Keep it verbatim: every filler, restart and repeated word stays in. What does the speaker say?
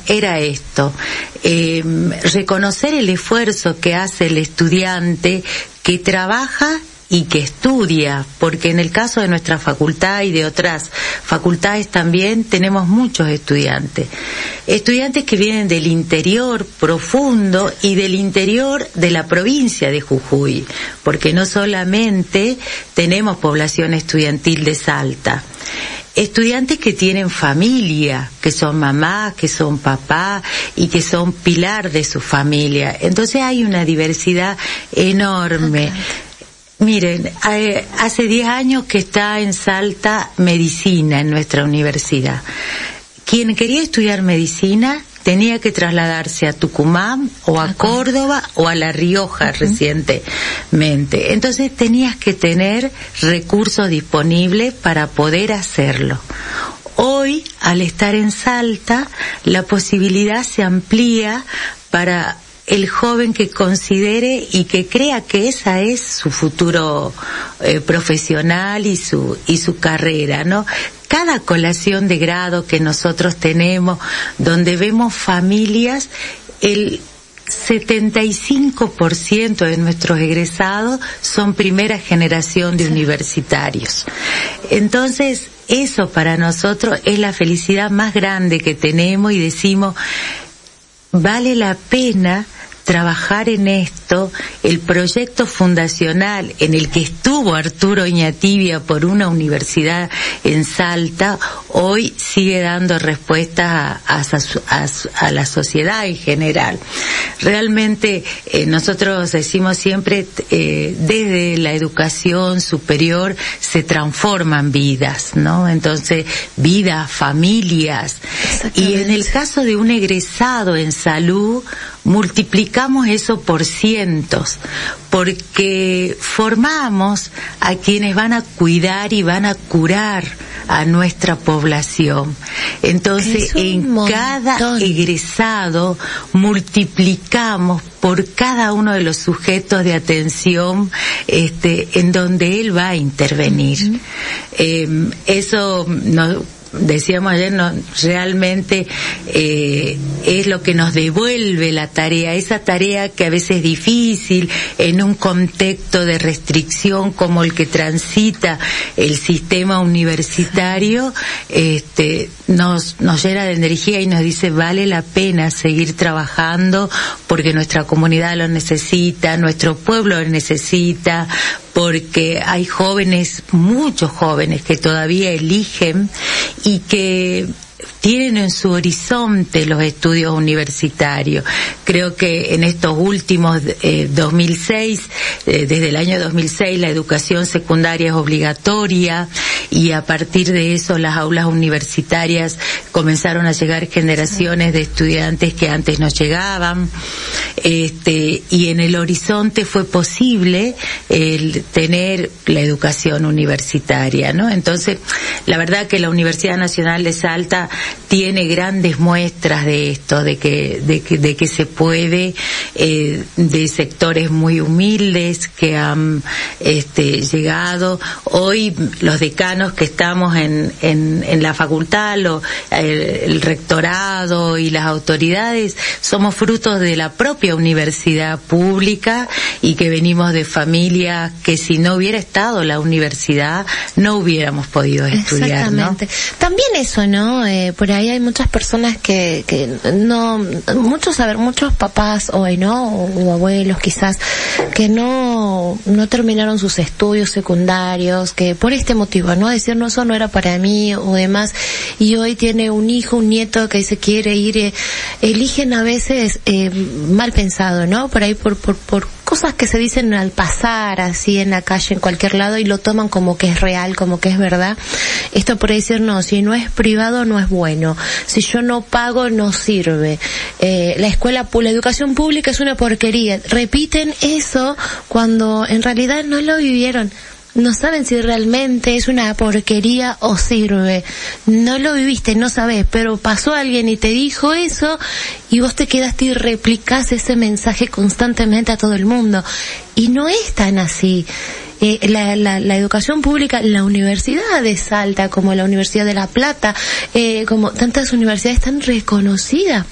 era esto, eh, reconocer el esfuerzo que hace el estudiante que trabaja y que estudia, porque en el caso de nuestra facultad y de otras facultades también tenemos muchos estudiantes. Estudiantes que vienen del interior profundo y del interior de la provincia de Jujuy, porque no solamente tenemos población estudiantil de Salta. Estudiantes que tienen familia, que son mamá, que son papá y que son pilar de su familia. Entonces hay una diversidad enorme. Okay. Miren, hace diez años que está en Salta medicina en nuestra universidad. Quien quería estudiar medicina tenía que trasladarse a Tucumán o a Córdoba o a La Rioja uh-huh. recientemente. Entonces tenías que tener recursos disponibles para poder hacerlo. Hoy, al estar en Salta, la posibilidad se amplía para el joven que considere y que crea que esa es su futuro eh, profesional y su y su carrera, ¿no? Cada colación de grado que nosotros tenemos, donde vemos familias, el setenta y cinco por ciento de nuestros egresados son primera generación de universitarios. Entonces, eso para nosotros es la felicidad más grande que tenemos y decimos, vale la pena trabajar en esto. El proyecto fundacional en el que estuvo Arturo Iñatibia por una universidad en Salta, hoy sigue dando respuesta a, a, a, a la sociedad en general. Realmente eh, nosotros decimos siempre, eh, desde la educación superior se transforman vidas, ¿no? Entonces, vidas, familias. Y en el caso de un egresado en salud, multiplicamos eso por cientos, porque formamos a quienes van a cuidar y van a curar a nuestra población. Entonces, en montón. Cada egresado multiplicamos por cada uno de los sujetos de atención este, en donde él va a intervenir. Uh-huh. Eh, eso no decíamos ayer, no, realmente eh, es lo que nos devuelve la tarea, esa tarea que a veces es difícil en un contexto de restricción como el que transita el sistema universitario, este, nos, nos llena de energía y nos dice vale la pena seguir trabajando porque nuestra comunidad lo necesita, nuestro pueblo lo necesita, porque hay jóvenes, muchos jóvenes que todavía eligen y que tienen en su horizonte los estudios universitarios. Creo que en estos últimos eh, dos mil seis, eh, desde el año dos mil seis, la educación secundaria es obligatoria y a partir de eso las aulas universitarias comenzaron a llegar generaciones de estudiantes que antes no llegaban. Este, y en el horizonte fue posible el tener la educación universitaria, ¿no? Entonces, la verdad que la Universidad Nacional de Salta tiene grandes muestras de esto, de que, de que, de que se puede, eh, de sectores muy humildes que han, este, llegado. Hoy los decanos que estamos en, en, en la facultad, lo, el, el rectorado y las autoridades, somos frutos de la propia universidad pública y que venimos de familias que si no hubiera estado la universidad no hubiéramos podido estudiar, ¿no? Exactamente. También eso, ¿no? Eh, por ahí hay muchas personas que, que no, muchos, a ver, muchos papás hoy, ¿no? O, o abuelos quizás, que no, no terminaron sus estudios secundarios, que por este motivo, ¿no? Decir, no, eso no era para mí o demás, y hoy tiene un hijo, un nieto que se quiere ir, eh, eligen a veces, eh, mal pensado, ¿no? Por ahí por, por, por cosas que se dicen al pasar, así en la calle, en cualquier lado, y lo toman como que es real, como que es verdad. Esto por decir, no, si no es privado no es bueno, si yo no pago no sirve, eh, la escuela, la educación pública es una porquería. Repiten eso cuando en realidad no lo vivieron. No saben si realmente es una porquería o sirve. No lo viviste, no sabés, pero pasó alguien y te dijo eso y vos te quedaste y replicás ese mensaje constantemente a todo el mundo. Y no es tan así. Eh, la, la, la educación pública, la Universidad de Salta, como la Universidad de La Plata, eh, como tantas universidades están reconocidas